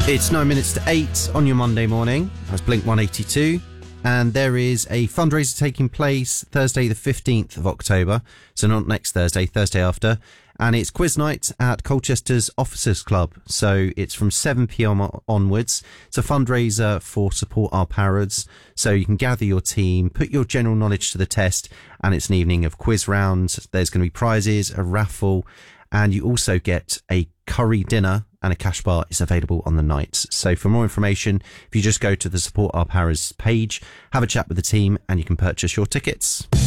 It's 9 minutes to 8 on your Monday morning. That's Blink 182. And there is a fundraiser taking place Thursday the 15th of October. So not next Thursday, Thursday after. And it's quiz night at Colchester's Officers Club. So it's from 7pm onwards. It's a fundraiser for Support Our Parads. So you can gather your team, put your general knowledge to the test, and it's an evening of quiz rounds. There's going to be prizes, a raffle, and you also get a curry dinner, and a cash bar is available on the night. So for more information, if you just go to the Support Our Paras page, have a chat with the team, and you can purchase your tickets.